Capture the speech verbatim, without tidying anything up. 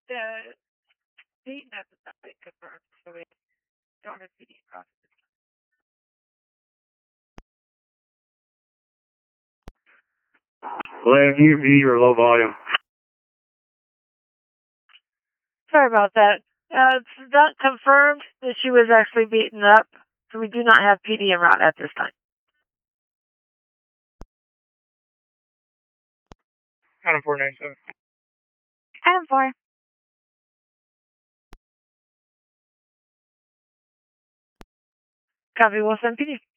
The state has not been confirmed, so we don't have P D process. Glenn, you mute your low volume. Sorry about that. Uh, it's not confirmed that she was actually beaten up, so we do not have P D en route at this time. Adam four nine seven. Adam four. Copy, we'll send P D.